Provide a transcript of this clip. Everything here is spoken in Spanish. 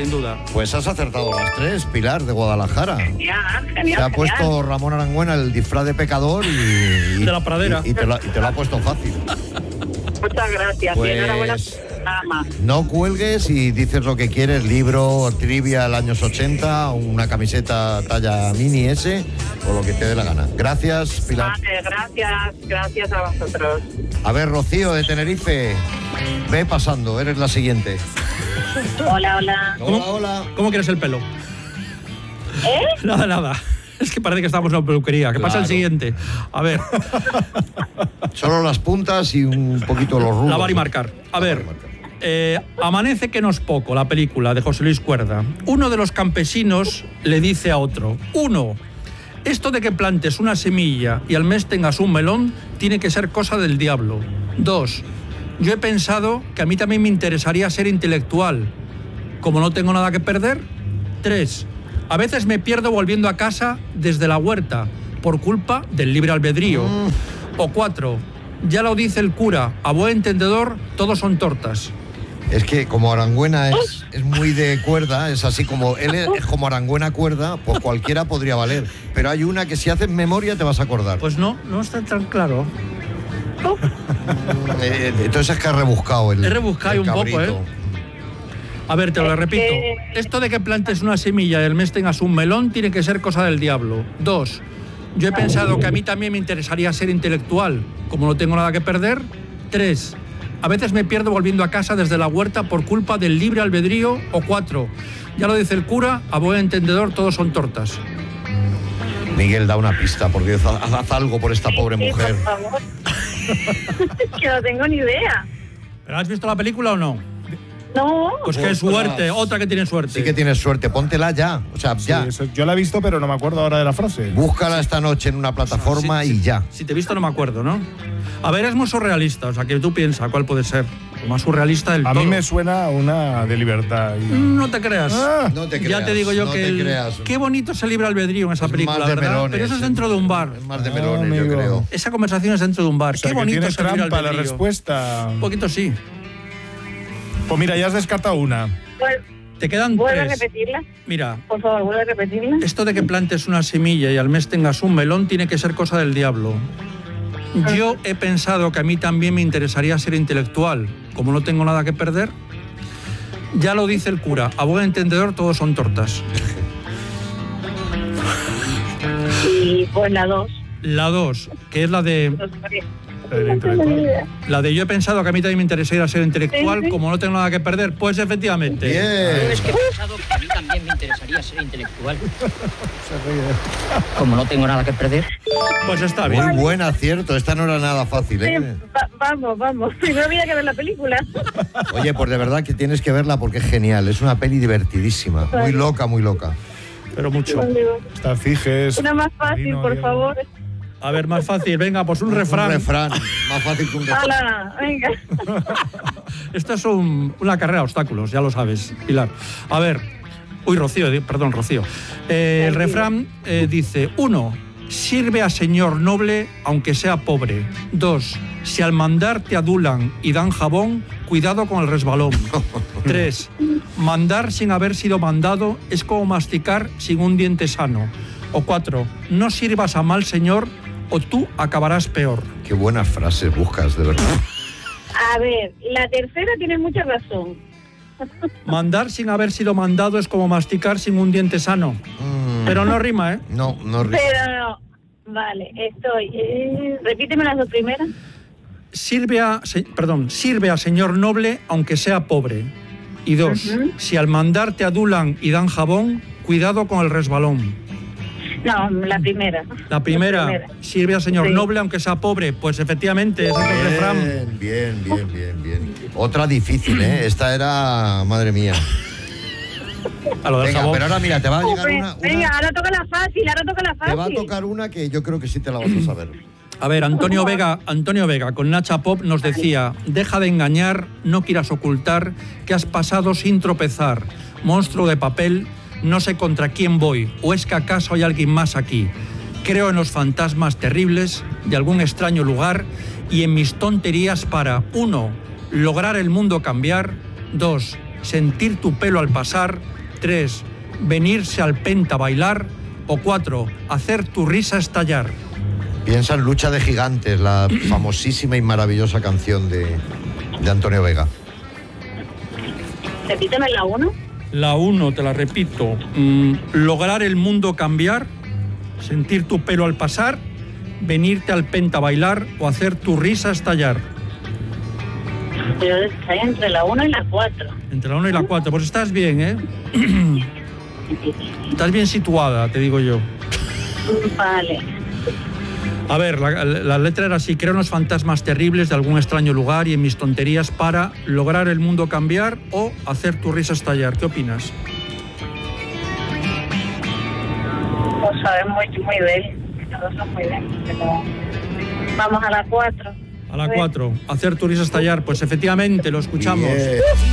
sin duda. Pues has acertado las 3, Pilar, de Guadalajara. Genial. Te ha puesto Ramón Arangüena el disfraz de pecador y de la pradera. Y te lo ha puesto fácil. Muchas gracias. Pues, y enhorabuena. Nada más. No cuelgues y dices lo que quieres, libro, trivia, años 80, una camiseta talla mini S o lo que te dé la gana. Gracias, Pilar. Vale, gracias a vosotros. A ver, Rocío de Tenerife, ve pasando, eres la siguiente. Hola. Hola. ¿Cómo quieres el pelo? Nada. Es que parece que estamos en una peluquería. ¿Qué pasa el siguiente? A ver. Solo las puntas y un poquito los rulos. Lavar y marcar. A ver. Amanece que no es poco, la película de José Luis Cuerda. Uno de los campesinos le dice a otro: 1. Esto de que plantes una semilla y al mes tengas un melón tiene que ser cosa del diablo. 2. Yo he pensado que a mí también me interesaría ser intelectual. Como no tengo nada que perder. 3. A veces me pierdo volviendo a casa desde la huerta por culpa del libre albedrío. O 4. Ya lo dice el cura, a buen entendedor, todos son tortas. Es que como Arangüena es muy de cuerda, es así como él es como Arangüena cuerda, pues cualquiera podría valer. Pero hay una que si haces memoria te vas a acordar. Pues no está tan claro. Entonces es que has rebuscado el. He rebuscado un cabrito. poco, A ver, te lo repito. Esto de que plantes una semilla y el mes tengas un melón tiene que ser cosa del diablo. 2. Yo he pensado que a mí también me interesaría ser intelectual. Como no tengo nada que perder. 3. A veces me pierdo volviendo a casa desde la huerta por culpa del libre albedrío. O 4. Ya lo dice el cura, a buen entendedor todos son tortas. Miguel, da una pista, porque haz algo por esta pobre mujer. Por favor. Que no tengo ni idea. ¿Pero has visto la película o no? No. Pues qué suerte, otra que tiene suerte. Sí que tienes suerte, póntela ya. O sea, ya. Eso, yo la he visto, pero no me acuerdo ahora de la frase. Búscala esta noche en una plataforma y ya. Si te he visto no me acuerdo, ¿no? A ver, es muy surrealista, o sea, que tú piensas cuál puede ser. Lo más surrealista del todo. A mí me suena una de libertad. No te creas. No te Ya creas, te digo yo no que te creas. qué bonito es el libre albedrío en esa Es película, más de ¿verdad? melones, Pero eso es dentro de un bar. Es más de melones, yo amigo. creo. Esa conversación es dentro de un bar. O sea, qué que bonito tiene es el libre trampa la albedrío. respuesta. Un poquito sí. Pues mira, ya has descartado una. Te quedan ¿Vuelve a 3. repetirla? Mira, Por favor, vuelve a repetirla. esto de que plantes una semilla y al mes tengas un melón tiene que ser cosa del diablo. Yo he pensado que a mí también me interesaría ser intelectual. Como no tengo nada que perder. Ya lo dice el cura, a buen entendedor todos son tortas. Y pues la 2. La 2, que es la de yo he pensado que a mí también me interesaría ser intelectual, como no tengo nada que perder. Pues efectivamente. Bien. Es que he pensado que a mí también me interesaría ser intelectual. Como no tengo nada que perder. Pues está bien. Muy buen acierto, esta no era nada fácil, ¿eh? Vamos. No había que ver la película. Oye, pues de verdad que tienes que verla porque es genial, es una peli divertidísima, muy loca, muy loca. Pero mucho. Está Figes. Una más fácil, Marino, por Diego. favor. A ver, más fácil, venga, pues un refrán. Un refrán, más fácil que un refrán. ¡Hala! Venga. Esto es una carrera de obstáculos, ya lo sabes, Pilar. A ver, Rocío. El refrán dice: 1. Sirve a señor noble aunque sea pobre. 2. Si al mandar te adulan y dan jabón, cuidado con el resbalón. 3. Mandar sin haber sido mandado es como masticar sin un diente sano. O 4. No sirvas a mal señor o tú acabarás peor. Qué buenas frases buscas, de verdad. A ver, la tercera tiene mucha razón. Mandar sin haber sido mandado es como masticar sin un diente sano. Pero no rima, ¿eh? No rima. Pero no. Vale, estoy. Repíteme las dos primeras. Sirve a señor noble aunque sea pobre. Y 2. Si al mandar te adulan y dan jabón, cuidado con el resbalón. No, la primera. La primera, sirve a señor noble aunque sea pobre. Pues efectivamente, ese es el refrán. Bien. Otra difícil, ¿eh? Esta era, madre mía. A lo del Venga, jabón. pero ahora mira, te va a llegar una... Venga, ahora toca la fácil. Te va a tocar una que yo creo que sí te la vas a saber. A ver, Antonio Vega con Nacha Pop nos decía: deja de engañar, no quieras ocultar que has pasado sin tropezar. Monstruo de papel, no sé contra quién voy, o es que acaso hay alguien más aquí. Creo en los fantasmas terribles de algún extraño lugar y en mis tonterías para 1. Lograr el mundo cambiar. 2. sentir tu pelo al pasar. 3, venirse al penta a bailar. O 4, hacer tu risa estallar. Piensa en Lucha de Gigantes, la famosísima y maravillosa canción de Antonio Vega. Repíteme la 1. La 1, te la repito. Lograr el mundo cambiar, sentir tu pelo al pasar, venirte al penta a bailar o hacer tu risa estallar. Pero está entre la 1 y la 4. Entre la 1 y la 4. Pues estás bien, ¿eh? Estás bien situada, te digo yo. Vale. A ver, la letra era así: creo en los fantasmas terribles de algún extraño lugar y en mis tonterías para lograr el mundo cambiar o hacer tu risa estallar. ¿Qué opinas? Pues sabes muy bien. Todos son muy bien. Pero vamos a la 4. A la 4, hacer tu risa estallar. Pues efectivamente, lo escuchamos. Bien.